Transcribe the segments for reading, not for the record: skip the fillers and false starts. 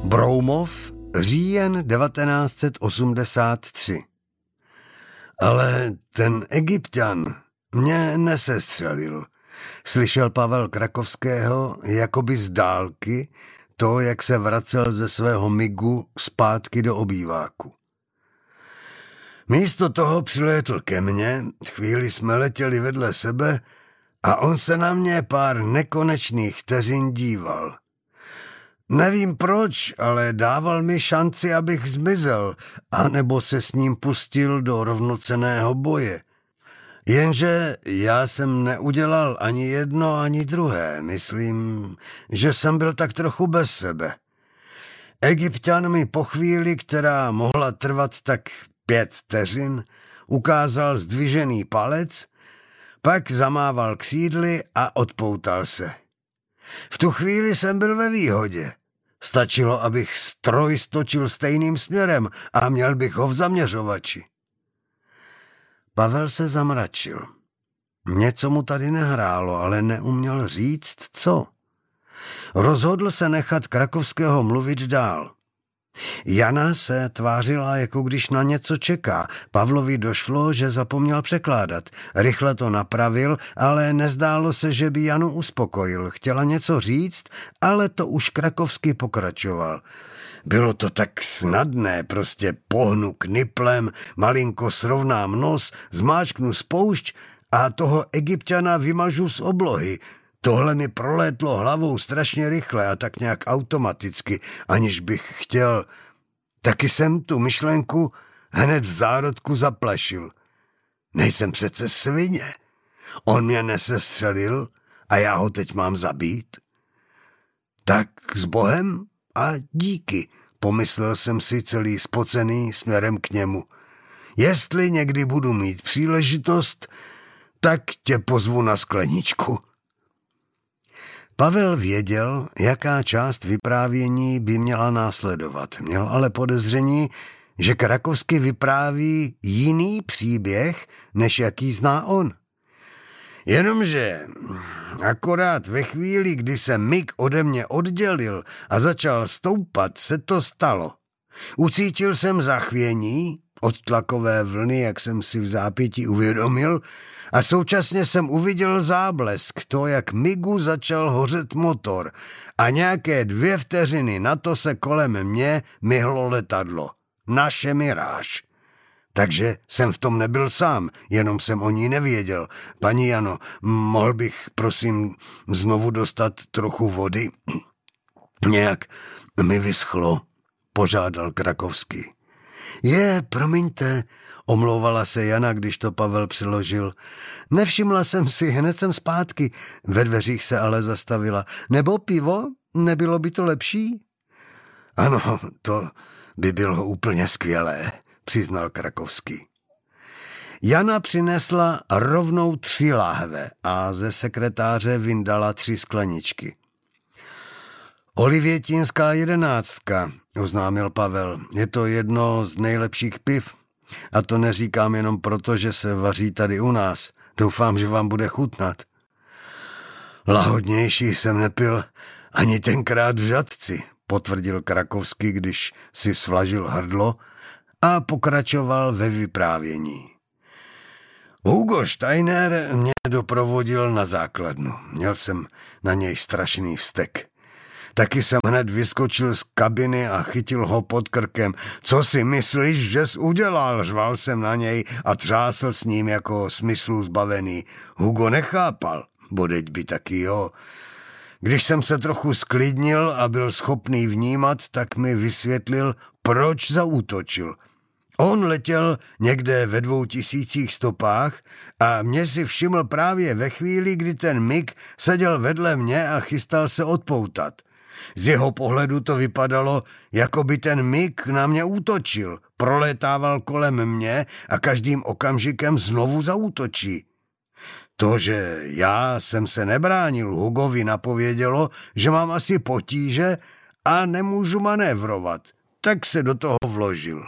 Broumov, říjen 1983. Ale ten Egypťan mě nesestřelil. Slyšel Pavel Krakovského jakoby z dálky to, jak se vracel ze svého migu zpátky do obýváku. Místo toho přilétl ke mně, chvíli jsme letěli vedle sebe a on se na mě pár nekonečných vteřin díval. Nevím proč, ale dával mi šanci, abych zmizel, anebo se s ním pustil do rovnocenného boje. Jenže já jsem neudělal ani jedno, ani druhé. Myslím, že jsem byl tak trochu bez sebe. Egypťan mi po chvíli, která mohla trvat tak 5 vteřin, ukázal zdvižený palec, pak zamával křídly a odpoutal se. V tu chvíli jsem byl ve výhodě. Stačilo, abych stroj stočil stejným směrem a měl bych ho v zaměřovači. Pavel se zamračil. Něco mu tady nehrálo, ale neuměl říct, co. Rozhodl se nechat Krakovského mluvit dál. Jana se tvářila, jako když na něco čeká. Pavlovi došlo, že zapomněl překládat. Rychle to napravil, ale nezdálo se, že by Janu uspokojil. Chtěla něco říct, ale to už Krakovský pokračoval. Bylo to tak snadné, prostě pohnu kniplem, malinko srovnám nos, zmáčknu spoušť a toho Egypťana vymažu z oblohy. Tohle mi prolétlo hlavou strašně rychle a tak nějak automaticky, aniž bych chtěl. Taky jsem tu myšlenku hned v zárodku zaplašil. Nejsem přece svině. On mě nesestřelil a já ho teď mám zabít. Tak s Bohem a díky, pomyslel jsem si celý spocený směrem k němu. Jestli někdy budu mít příležitost, tak tě pozvu na skleničku. Pavel věděl, jaká část vyprávění by měla následovat. Měl ale podezření, že Krakovský vypráví jiný příběh, než jaký zná on. Jenomže akorát ve chvíli, kdy se mig ode mě oddělil a začal stoupat, se to stalo. Ucítil jsem zachvění, odtlakové vlny, jak jsem si v zápětí uvědomil, a současně jsem uviděl záblesk, to, jak migu začal hořet motor a nějaké 2 vteřiny na to se kolem mě myhlo letadlo. Naše Miráž. Takže jsem v tom nebyl sám, jenom jsem o ní nevěděl. Paní Jano, mohl bych, prosím, znovu dostat trochu vody? Nějak mi vyschlo, požádal Krakovský. Promiňte, omlouvala se Jana, když to Pavel přiložil. Nevšimla jsem si, hned jsem zpátky. Ve dveřích se ale zastavila. Nebo pivo? Nebylo by to lepší? Ano, to by bylo úplně skvělé, přiznal Krakovský. Jana přinesla rovnou 3 láhve a ze sekretáře vyndala 3 skleničky. Olivětínská 11, oznámil Pavel. Je to jedno z nejlepších piv. A to neříkám jenom proto, že se vaří tady u nás. Doufám, že vám bude chutnat. Lahodnější jsem nepil ani tenkrát v Žatci, potvrdil Krakovský, když si svlažil hrdlo a pokračoval ve vyprávění. Hugo Steiner mě doprovodil na základnu. Měl jsem na něj strašný vztek. Taky jsem hned vyskočil z kabiny a chytil ho pod krkem. Co si myslíš, že jsi udělal? Řval jsem na něj a třásl s ním jako smyslu zbavený. Hugo nechápal, bodeď by taky jo. Když jsem se trochu sklidnil a byl schopný vnímat, tak mi vysvětlil, proč zaútočil. On letěl někde ve 2000 stopách a mě si všiml právě ve chvíli, kdy ten mig seděl vedle mě a chystal se odpoutat. Z jeho pohledu to vypadalo, jako by ten mig na mě útočil, prolétával kolem mě a každým okamžikem znovu zaútočí. To, že já jsem se nebránil, Hugovi napovědělo, že mám asi potíže a nemůžu manévrovat, tak se do toho vložil.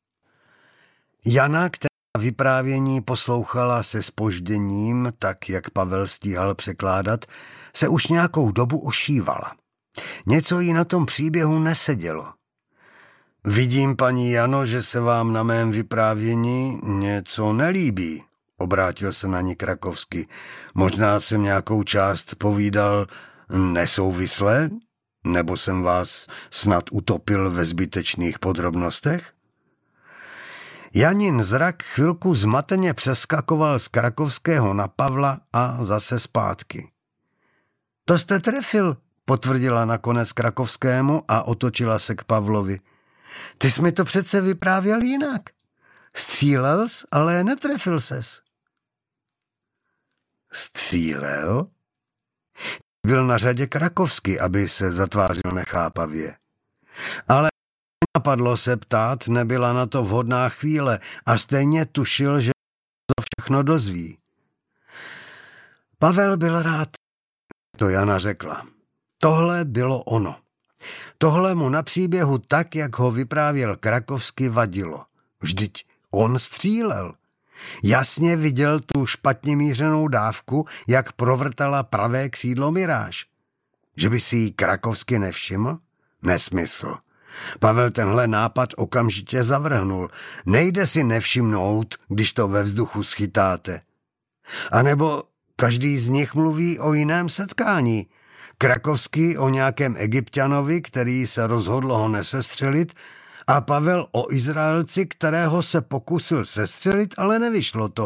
Jana, která vyprávění poslouchala se zpožděním, tak jak Pavel stíhal překládat, se už nějakou dobu ošívala. Něco jí na tom příběhu nesedělo. Vidím, paní Jano, že se vám na mém vyprávění něco nelíbí, obrátil se na ní Krakovský. Možná jsem nějakou část povídal nesouvisle, nebo jsem vás snad utopil ve zbytečných podrobnostech? Janin zrak chvilku zmateně přeskakoval z Krakovského na Pavla a zase zpátky. To jste trefil, potvrdila nakonec Krakovskému a otočila se k Pavlovi. Ty jsi mi to přece vyprávěl jinak. Střílel jsi, ale netrefil ses. Střílel? Byl na řadě Krakovský, aby se zatvářil nechápavě. Ale napadlo se ptát, nebyla na to vhodná chvíle a stejně tušil, že to všechno dozví. Pavel byl rád, to Jana řekla. Tohle bylo ono. Tohle mu na příběhu tak, jak ho vyprávěl Krakovský, vadilo. Vždyť on střílel. Jasně viděl tu špatně mířenou dávku, jak provrtala pravé křídlo Miráž. Že by si ji Krakovský nevšiml? Nesmysl. Pavel tenhle nápad okamžitě zavrhnul. Nejde si nevšimnout, když to ve vzduchu schytáte. A nebo každý z nich mluví o jiném setkání. Krakovský o nějakém Egypťanovi, který se rozhodl ho nesestřelit, a Pavel o Izraelci, kterého se pokusil sestřelit, ale nevyšlo to.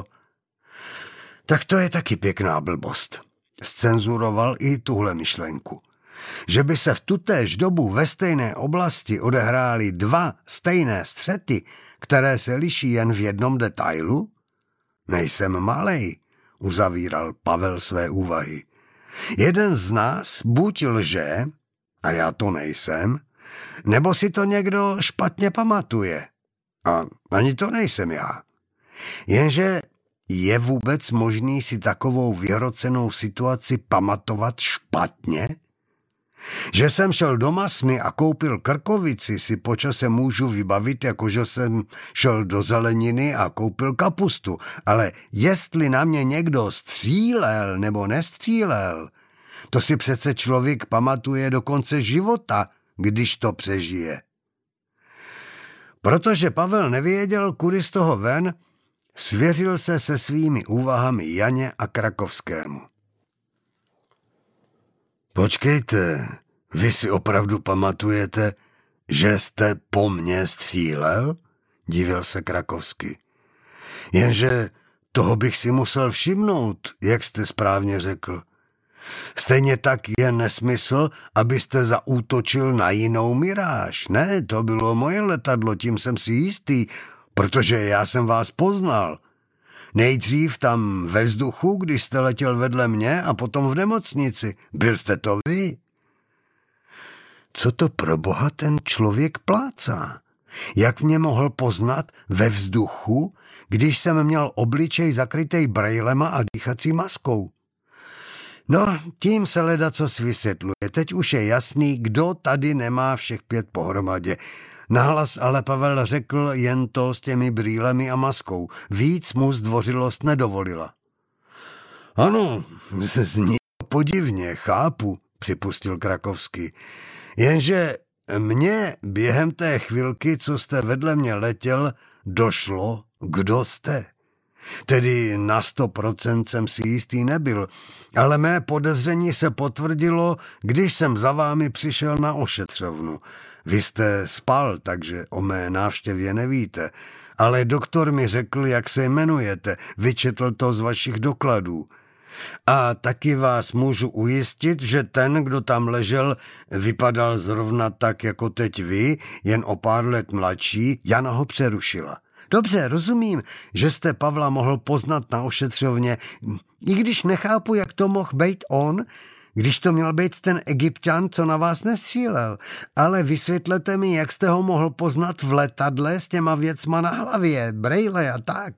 Tak to je taky pěkná blbost. Zcenzuroval i tuhle myšlenku. Že by se v tutéž dobu ve stejné oblasti odehrály dva stejné střety, které se liší jen v jednom detailu? Nejsem malej, uzavíral Pavel své úvahy. Jeden z nás buď lže, a já to nejsem, nebo si to někdo špatně pamatuje. A ani to nejsem já. Jenže je vůbec možný si takovou vyhrocenou situaci pamatovat špatně? Že jsem šel do masny a koupil krkovici, si po čase můžu vybavit, jakože jsem šel do zeleniny a koupil kapustu. Ale jestli na mě někdo střílel nebo nestřílel, to si přece člověk pamatuje do konce života, když to přežije. Protože Pavel nevěděl, kudy z toho ven, svěřil se svými úvahami Janě a Krakovskému. Počkejte, vy si opravdu pamatujete, že jste po mně střílel? Divil se Krakovský. Jenže toho bych si musel všimnout, jak jste správně řekl. Stejně tak je nesmysl, abyste zaútočil na jinou Miráž. Ne, to bylo moje letadlo, tím jsem si jistý, protože já jsem vás poznal. Nejdřív tam ve vzduchu, když jste letěl vedle mě, a potom v nemocnici. Byl jste to vy? Co to pro boha ten člověk plácá? Jak mě mohl poznat ve vzduchu, když jsem měl obličej zakrytej brejlema a dýchací maskou? No, tím se ledacos vysvětluje. Teď už je jasný, kdo tady nemá všech 5 pohromadě. Nahlas ale Pavel řekl jen to s těmi brýlemi a maskou. Víc mu zdvořilost nedovolila. Ano, zní podivně, chápu, připustil Krakovský. Jenže mně během té chvilky, co jste vedle mě letěl, došlo, kdo jste. Tedy na 100% jsem si jistý nebyl, ale mé podezření se potvrdilo, když jsem za vámi přišel na ošetřovnu. Vy jste spal, takže o mé návštěvě nevíte, ale doktor mi řekl, jak se jmenujete, vyčetl to z vašich dokladů. A taky vás můžu ujistit, že ten, kdo tam ležel, vypadal zrovna tak, jako teď vy, jen o pár let mladší. Jana ho přerušila. Dobře, rozumím, že jste Pavla mohl poznat na ošetřovně, i když nechápu, jak to mohl být on, když to měl být ten Egypťan, co na vás nestřílel. Ale vysvětlete mi, jak jste ho mohl poznat v letadle s těma věcma na hlavě, brejle a tak.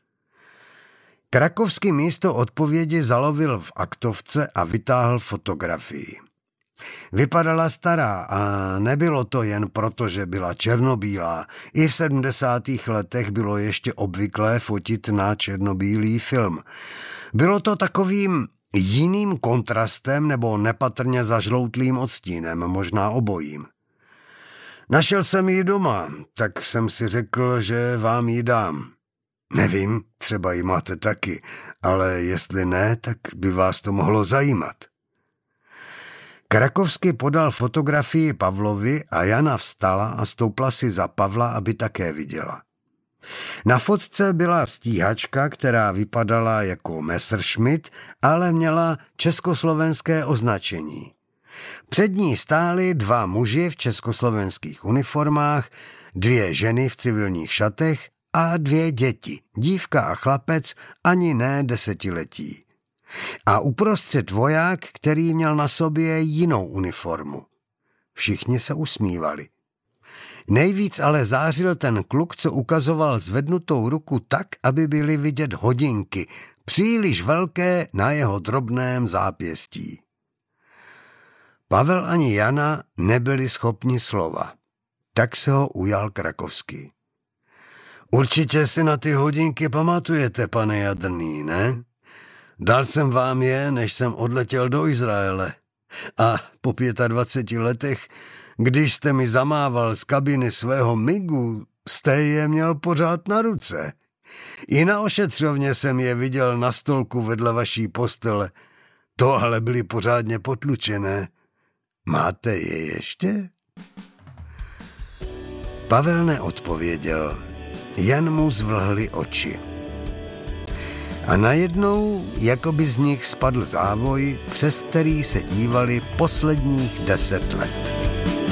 Krakovský místo odpovědi zalovil v aktovce a vytáhl fotografii. Vypadala stará a nebylo to jen proto, že byla černobílá. I v 70. letech bylo ještě obvyklé fotit na černobílý film. Bylo to takovým jiným kontrastem nebo nepatrně zažloutlým odstínem, možná obojím. Našel jsem ji doma, tak jsem si řekl, že vám ji dám. Nevím, třeba ji máte taky, ale jestli ne, tak by vás to mohlo zajímat. Krakovský podal fotografii Pavlovi a Jana vstala a stoupla si za Pavla, aby také viděla. Na fotce byla stíhačka, která vypadala jako Messerschmitt, ale měla československé označení. Před ní stáli 2 muži v československých uniformách, 2 ženy v civilních šatech a 2 děti, dívka a chlapec, ani ne 10letí. A uprostřed voják, který měl na sobě jinou uniformu. Všichni se usmívali. Nejvíc ale zářil ten kluk, co ukazoval zvednutou ruku tak, aby byly vidět hodinky, příliš velké na jeho drobném zápěstí. Pavel ani Jana nebyli schopni slova. Tak se ho ujal Krakovský. Určitě si na ty hodinky pamatujete, pane Jadrný, ne? Dal jsem vám je, než jsem odletěl do Izraele. A po 25 letech, když jste mi zamával z kabiny svého migu, jste je měl pořád na ruce. I na ošetřovně jsem je viděl na stolku vedle vaší postele. To ale byly pořádně potlučené. Máte je ještě? Pavel neodpověděl. Jan mu zvlhly oči. A najednou, jako by z nich spadl závoj, přes který se dívali posledních 10 let.